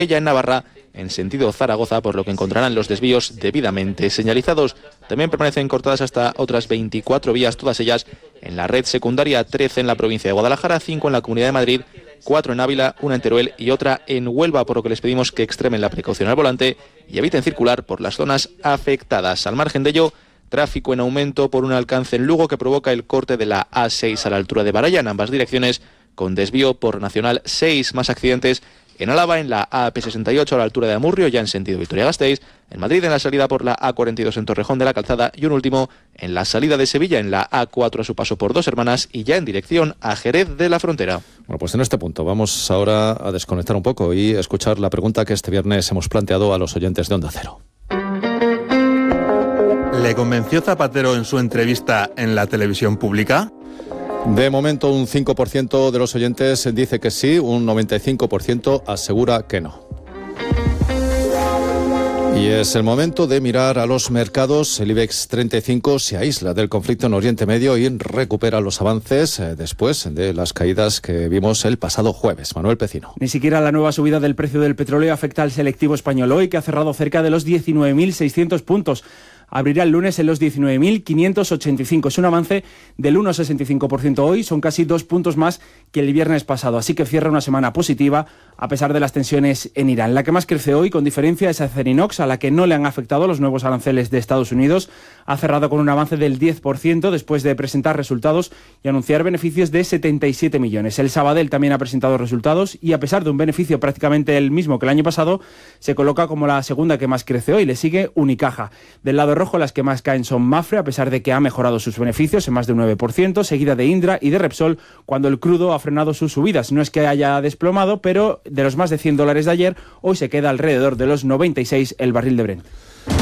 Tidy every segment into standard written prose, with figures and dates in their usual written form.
ella en Navarra, en sentido Zaragoza, por lo que encontrarán los desvíos debidamente señalizados. También permanecen cortadas hasta otras 24 vías, todas ellas en la red secundaria, 13 en la provincia de Guadalajara, 5 en la Comunidad de Madrid, 4 en Ávila, 1 en Teruel y otra en Huelva, por lo que les pedimos que extremen la precaución al volante y eviten circular por las zonas afectadas. Al margen de ello, tráfico en aumento por un alcance en Lugo que provoca el corte de la A6 a la altura de Baralla en ambas direcciones, con desvío por Nacional 6. Más accidentes en Álava, en la AP68 a la altura de Amurrio, ya en sentido Vitoria-Gasteiz, en Madrid en la salida por la A42 en Torrejón de la Calzada y un último en la salida de Sevilla en la A4 a su paso por Dos Hermanas y ya en dirección a Jerez de la Frontera. Bueno, pues en este punto vamos ahora a desconectar un poco y escuchar la pregunta que este viernes hemos planteado a los oyentes de Onda Cero. ¿Le convenció Zapatero en su entrevista en la televisión pública? De momento un 5% de los oyentes dice que sí, un 95% asegura que no. Y es el momento de mirar a los mercados. El IBEX 35 se aísla del conflicto en Oriente Medio y recupera los avances después de las caídas que vimos el pasado jueves. Manuel Pecino. Ni siquiera la nueva subida del precio del petróleo afecta al selectivo español hoy, que ha cerrado cerca de los 19.600 puntos. Abrirá el lunes en los 19.585. Es un avance del 1,65% hoy. Son casi 2 puntos más que el viernes pasado. Así que cierra una semana positiva a pesar de las tensiones en Irán. La que más crece hoy, con diferencia, es Acerinox, a la que no le han afectado los nuevos aranceles de Estados Unidos. Ha cerrado con un avance del 10% después de presentar resultados y anunciar beneficios de 77 millones. El Sabadell también ha presentado resultados y, a pesar de un beneficio prácticamente el mismo que el año pasado, se coloca como la segunda que más crece hoy. Le sigue Unicaja. Del lado rojo, las que más caen son Mafre, a pesar de que ha mejorado sus beneficios en más de un 9%, seguida de Indra y de Repsol, cuando el crudo ha frenado sus subidas. No es que haya desplomado, pero de los más de $100 de ayer, hoy se queda alrededor de los 96 el barril de Brent.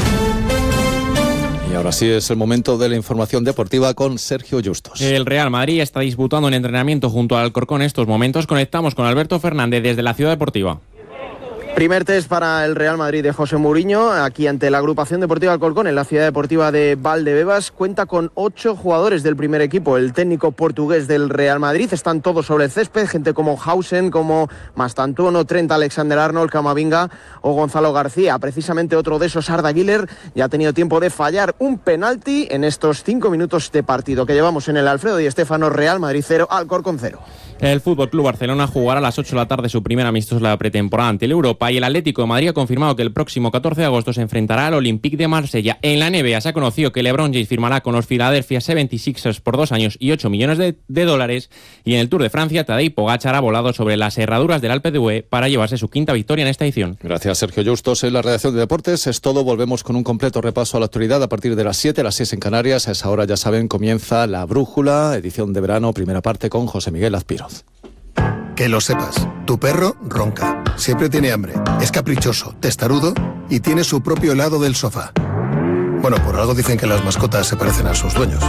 Y ahora sí es el momento de la información deportiva con Sergio Justos. El Real Madrid está disputando un entrenamiento junto al Alcorcón en estos momentos. Conectamos con Alberto Fernández desde la Ciudad Deportiva. Primer test para el Real Madrid de José Mourinho, aquí ante la agrupación deportiva Alcorcón en la ciudad deportiva de Valdebebas. Cuenta con 8 jugadores del primer equipo. El técnico portugués del Real Madrid, están todos sobre el césped, gente como Hausen, como Mastantuono, Trent Alexander-Arnold, Camavinga o Gonzalo García. Precisamente otro de esos, Arda Güler, ya ha tenido tiempo de fallar un penalti en estos 5 minutos de partido que llevamos en el Alfredo Di Stéfano. Real Madrid 0, Alcorcón 0. El FC Barcelona jugará a las 8 de la tarde su primer amistoso en la pretemporada ante el Europa, y el Atlético de Madrid ha confirmado que el próximo 14 de agosto se enfrentará al Olympique de Marsella. En la NBA se ha conocido que LeBron James firmará con los Philadelphia 76ers por 2 años y 8 millones de dólares, y en el Tour de Francia Tadej Pogačar ha volado sobre las herraduras del Alpe d'Huez para llevarse su 5ª victoria en esta edición. Gracias, Sergio Justos. En la redacción de Deportes es todo. Volvemos con un completo repaso a la actualidad a partir de las 7, las 6 en Canarias. A esa hora, ya saben, comienza La Brújula, edición de verano, primera parte con José Miguel Azpiroz. Que lo sepas, tu perro ronca, siempre tiene hambre, es caprichoso, testarudo y tiene su propio lado del sofá. Bueno, por algo dicen que las mascotas se parecen a sus dueños.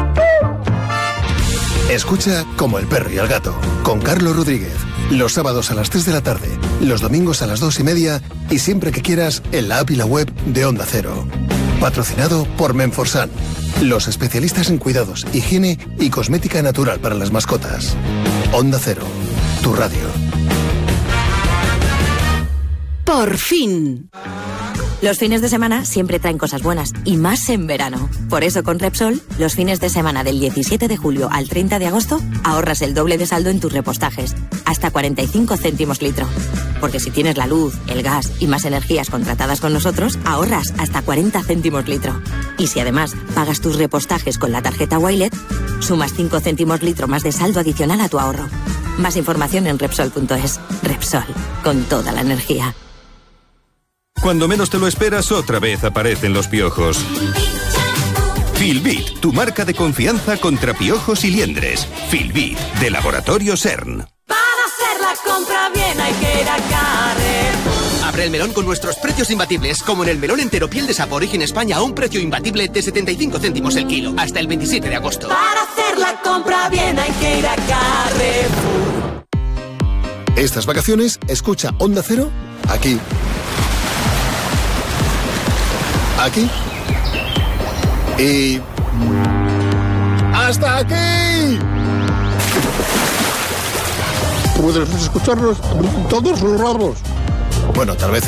Escucha Como el perro y el gato, con Carlos Rodríguez, los sábados a las 3 de la tarde, los domingos a las 2:30 y siempre que quieras en la app y la web de Onda Cero. Patrocinado por Menforsan, los especialistas en cuidados, higiene y cosmética natural para las mascotas. Onda Cero, tu radio. Por fin. Los fines de semana siempre traen cosas buenas, y más en verano. Por eso con Repsol, los fines de semana del 17 de julio al 30 de agosto, ahorras el doble de saldo en tus repostajes, hasta 45 céntimos litro. Porque si tienes la luz, el gas y más energías contratadas con nosotros, ahorras hasta 40 céntimos litro. Y si además pagas tus repostajes con la tarjeta Wilet, sumas 5 céntimos litro más de saldo adicional a tu ahorro. Más información en Repsol.es. Repsol, con toda la energía. Cuando menos te lo esperas, otra vez aparecen los piojos. Filbit, tu marca de confianza contra piojos y liendres. Filbit, de Laboratorio CERN. Para hacer la compra bien hay que ir a Carrefour. Abre el melón con nuestros precios imbatibles, como en el melón entero piel de sapo Origen España a un precio imbatible de 75 céntimos el kilo, hasta el 27 de agosto. Para hacer la compra bien hay que ir a Carrefour. Estas vacaciones, escucha Onda Cero aquí. Aquí y hasta aquí. Puedes escucharnos todos los raros. Bueno, tal vez